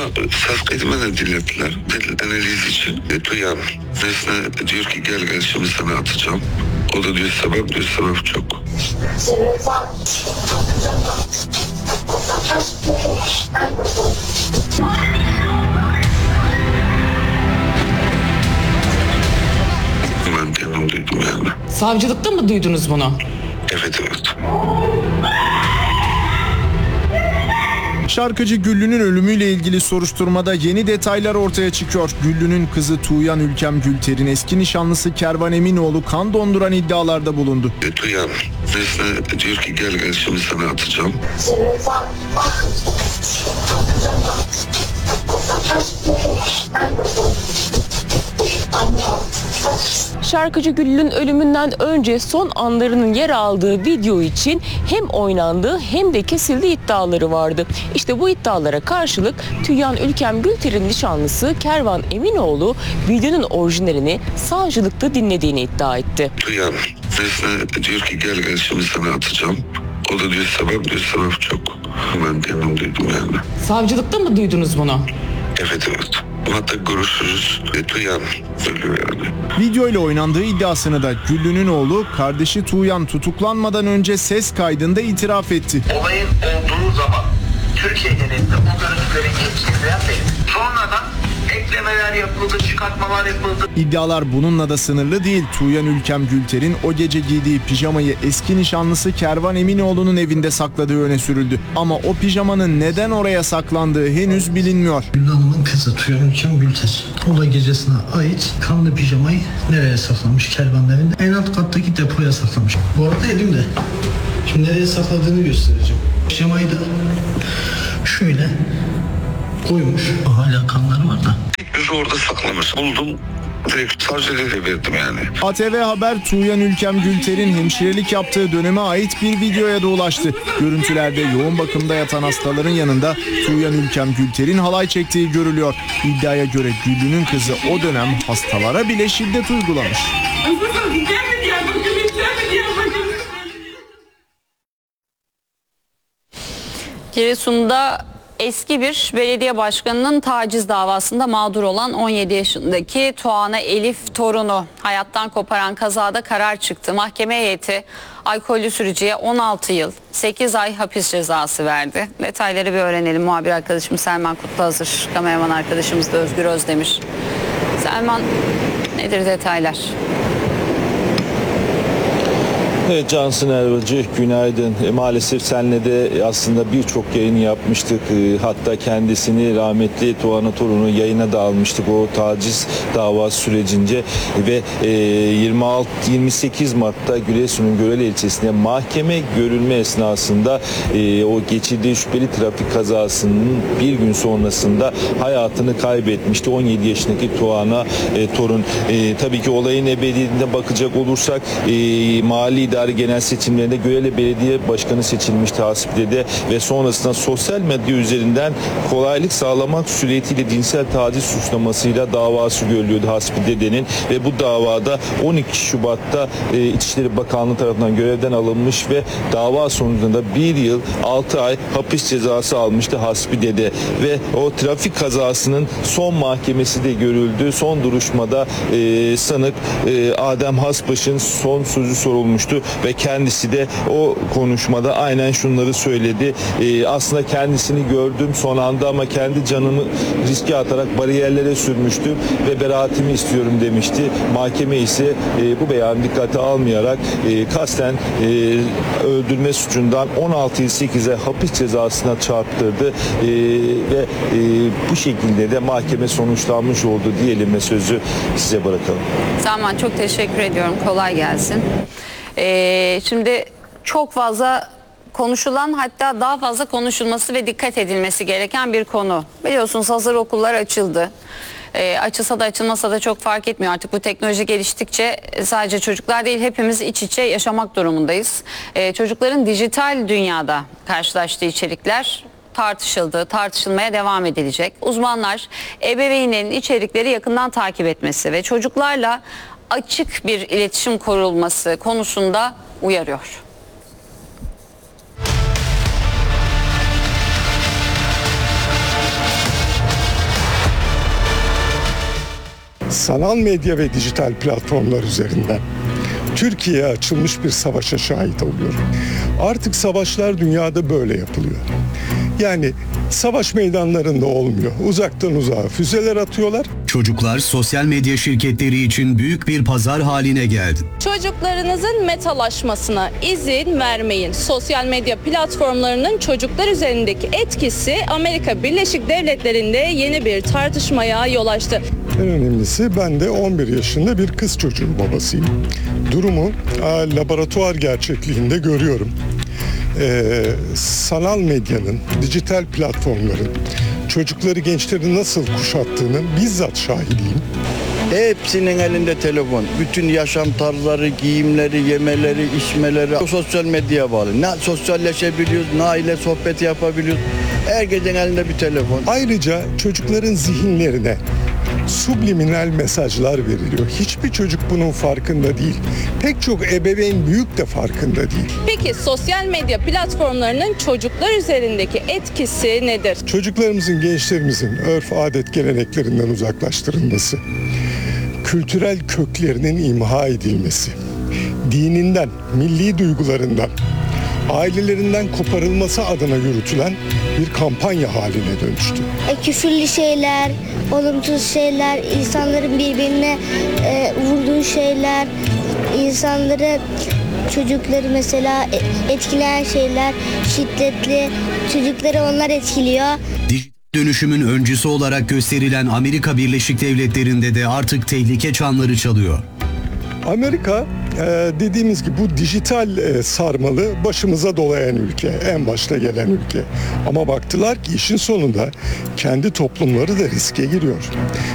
ses kaydımı da dinlettiler. Analiz için. Duyan. Nesne diyor ki gel şimdi sana atacağım. O da diyor sebep çok. Ben kendim duydum yani. Savcılıkta mı duydunuz bunu? Evet. Şarkıcı Güllü'nün ölümüyle ilgili soruşturmada yeni detaylar ortaya çıkıyor. Güllü'nün kızı Tuğyan Ülkem Gülter'in eski nişanlısı Kervan Eminoğlu kan donduran iddialarda bulundu. Duyan. Nesne diyor ki gel şimdi sana atacağım. Şarkıcı Güllü'nün ölümünden önce son anlarının yer aldığı video için hem oynandığı hem de kesildiği iddiaları vardı. İşte bu iddialara karşılık Tuğyan Ülkem Gülter'in nişanlısı Kervan Eminoğlu videonun orijinalini savcılıkta dinlediğini iddia etti. Tuğyan. Nesne diyor ki gel şimdi sana atacağım. O da diyor sebep çok. Ben kendim duydum yani. Savcılıkta mı duydunuz bunu? Evet. Hatta görüşürüz. Duyan söylüyor yani. Video ile oynandığı iddiasını da Güllü'nün oğlu kardeşi Tuğyan tutuklanmadan önce ses kaydında itiraf etti. Olayın olduğu zaman Türkiye genelinde o görüntüleri geçirmeyen benim. Sonradan eklemeler yapıldı, çıkartmalar yapıldı. İddialar bununla da sınırlı değil. Tuğyan Ülkem Gülter'in o gece giydiği pijamayı eski nişanlısı Kervan Eminoğlu'nun evinde sakladığı öne sürüldü. Ama o pijamanın neden oraya saklandığı henüz bilinmiyor. Güllü Hanım'ın kızı Tuğyan Ülkem Gülter olay gecesine ait kanlı pijamayı nereye saklamış? Kervan'ın evinde en alt kattaki depoya saklamış. Bu arada elimde. Şimdi nereye sakladığını göstereceğim. Pijamayı da şöyle koymuş. Hala kanları var da. Biz orada saklamış. Buldum. Direkt savcılığa da verdim yani. ATV Haber Tuğyan Ülkem Gülter'in hemşirelik yaptığı döneme ait bir videoya da ulaştı. Görüntülerde yoğun bakımda yatan hastaların yanında Tuğyan Ülkem Gülter'in halay çektiği görülüyor. İddiaya göre Güllü'nün kızı o dönem hastalara bile şiddet uygulamış. Giresun'da eski bir belediye başkanının taciz davasında mağdur olan 17 yaşındaki Tuana Elif torunu hayattan koparan kazada karar çıktı. Mahkeme heyeti alkollü sürücüye 16 yıl 8 ay hapis cezası verdi. Detayları bir öğrenelim. Muhabir arkadaşım Selman Kutlu hazır. Kameraman arkadaşımız da Özgür Özdemir. Selman, nedir detaylar? Evet Cansın Elvacı, günaydın. Maalesef seninle de aslında birçok yayın yapmıştık. Hatta kendisini rahmetli Tuana torunu yayına da almıştık o taciz dava sürecince ve 28 Mart'ta Giresun'un Görele ilçesinde mahkeme görülme esnasında o geçirdiği şüpheli trafik kazasının bir gün sonrasında hayatını kaybetmişti. 17 yaşındaki Tuana torun. Tabii ki olayın ebediyetine bakacak olursak mali İdari genel seçimlerinde Görele Belediye Başkanı seçilmişti Hasbide'de ve sonrasında sosyal medya üzerinden kolaylık sağlamak suretiyle cinsel taciz suçlamasıyla davası görülüyordu Hasbide'nin ve bu davada 12 Şubat'ta İçişleri Bakanlığı tarafından görevden alınmış ve dava sonucunda 1 yıl 6 ay hapis cezası almıştı Hasbide'de ve o trafik kazasının son mahkemesi de görüldü. Son duruşmada sanık Adem Hasbaş'ın son sözü sorulmuştu. Ve kendisi de o konuşmada aynen şunları söyledi. Aslında kendisini gördüm son anda ama kendi canımı riske atarak bariyerlere sürmüştüm ve beraatimi istiyorum demişti. Mahkeme ise bu beyanı dikkate almayarak kasten öldürme suçundan 16 yıl 8 ay hapis cezasına çarptırdı ve bu şekilde de mahkeme sonuçlanmış oldu diyelim ve sözü size bırakalım. Selman, çok teşekkür ediyorum. Kolay gelsin. Şimdi çok fazla konuşulan, hatta daha fazla konuşulması ve dikkat edilmesi gereken bir konu. Biliyorsunuz hazır okullar açıldı. Açılsa da açılmasa da çok fark etmiyor. Artık bu teknoloji geliştikçe sadece çocuklar değil hepimiz iç içe yaşamak durumundayız. Çocukların dijital dünyada karşılaştığı içerikler tartışıldı, tartışılmaya devam edilecek. Uzmanlar ebeveynlerin içerikleri yakından takip etmesi ve çocuklarla açık bir iletişim kurulması konusunda uyarıyor. sanal medya ve dijital platformlar üzerinden Türkiye'ye açılmış bir savaşa şahit oluyorum. Artık savaşlar dünyada böyle yapılıyor. Yani savaş meydanlarında olmuyor. Uzaktan uzağa füzeler atıyorlar. Çocuklar sosyal medya şirketleri için büyük bir pazar haline geldi. Çocuklarınızın metalaşmasına izin vermeyin. Sosyal medya platformlarının çocuklar üzerindeki etkisi Amerika Birleşik Devletleri'nde yeni bir tartışmaya yol açtı. En önemlisi ben de 11 yaşında bir kız çocuğu babasıyım. Durumu laboratuvar gerçekliğinde görüyorum. Sanal medyanın, dijital platformların çocukları, gençleri nasıl kuşattığının bizzat şahidiyim. Hepsinin elinde telefon. Bütün yaşam tarzları, giyimleri, yemeleri, içmeleri sosyal medyaya bağlı. Ne sosyalleşebiliyoruz, ne aile sohbeti yapabiliyoruz. Herkesin elinde bir telefon. Ayrıca çocukların zihinlerine subliminal mesajlar veriliyor. Hiçbir çocuk bunun farkında değil. Pek çok ebeveyn büyük de farkında değil. Peki sosyal medya platformlarının çocuklar üzerindeki etkisi nedir? Çocuklarımızın, gençlerimizin örf, adet, geleneklerinden uzaklaştırılması, kültürel köklerinin imha edilmesi, dininden, milli duygularından, ailelerinden koparılması adına yürütülen bir kampanya haline dönüştü. Küfürlü şeyler, olumsuz şeyler, insanların birbirine vurduğu şeyler, insanları, çocukları mesela etkileyen şeyler, şiddetli, çocukları onlar etkiliyor. Dijital dönüşümün öncüsü olarak gösterilen Amerika Birleşik Devletleri'nde de artık tehlike çanları çalıyor. Amerika dediğimiz gibi bu dijital sarmalı başımıza dolayan ülke, en başta gelen ülke. Ama baktılar ki işin sonunda kendi toplumları da riske giriyor.